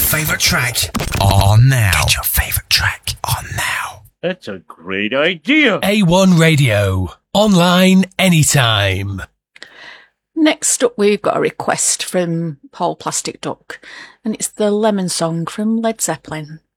favourite track on now. Get your favourite track on now. That's a great idea. A1 Radio. Online anytime. Next up, we've got a request from Paul Plastic Duck, and it's the Lemon Song from Led Zeppelin.